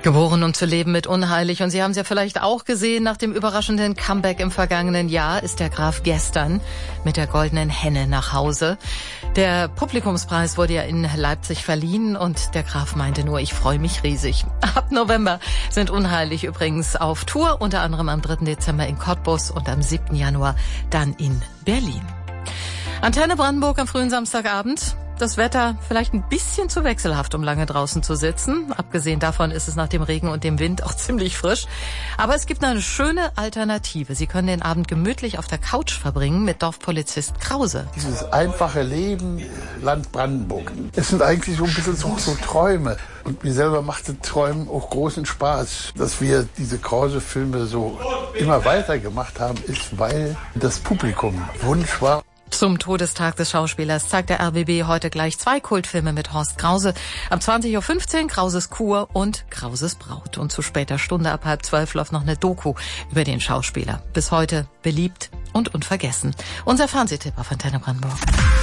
Geboren, um zu leben mit Unheilig. Und Sie haben es ja vielleicht auch gesehen, nach dem überraschenden Comeback im vergangenen Jahr ist der Graf gestern mit der Goldenen Henne nach Hause. Der Publikumspreis wurde ja in Leipzig verliehen und der Graf meinte nur, ich freue mich riesig. Ab November sind Unheilig übrigens auf Tour, unter anderem am 3. Dezember in Cottbus und am 7. Januar dann in Berlin. Antenne Brandenburg am frühen Samstagabend. Das Wetter vielleicht ein bisschen zu wechselhaft, um lange draußen zu sitzen. Abgesehen davon ist es nach dem Regen und dem Wind auch ziemlich frisch. Aber es gibt eine schöne Alternative. Sie können den Abend gemütlich auf der Couch verbringen mit Dorfpolizist Krause. Dieses einfache Leben, Land Brandenburg. Es sind eigentlich so ein bisschen so Träume. Und mir selber macht das Träumen auch großen Spaß. Dass wir diese Krause-Filme so immer weiter gemacht haben, ist, weil das Publikum Wunsch war. Zum Todestag des Schauspielers zeigt der RBB heute gleich 2 Kultfilme mit Horst Krause. Ab 20.15 Uhr Krauses Kur und Krauses Braut. Und zu später Stunde ab 11:30 läuft noch eine Doku über den Schauspieler. Bis heute beliebt und unvergessen. Unser Fernsehtipp auf Antenne Brandenburg.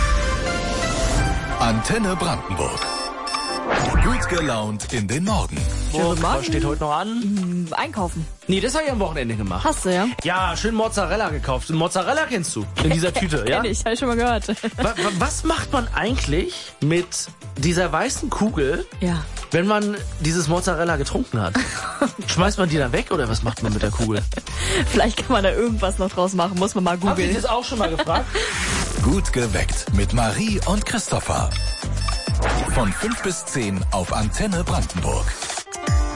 Antenne Brandenburg. Gut gelaunt in den Morgen. Was steht heute noch an? Einkaufen. Nee, das habe ich am Wochenende gemacht. Hast du, ja? Ja, schön Mozzarella gekauft. Mozzarella kennst du? In dieser Tüte, ja? Kenn ich, habe ich schon mal gehört. Was macht man eigentlich mit dieser weißen Kugel, Ja. wenn man dieses Mozzarella getrunken hat? Schmeißt man die dann weg oder was macht man mit der Kugel? Vielleicht kann man da irgendwas noch draus machen, muss man mal Hab ich googeln. das auch schon mal gefragt? Gut geweckt mit Marie und Christopher. Von 5 bis 10 auf Antenne Brandenburg.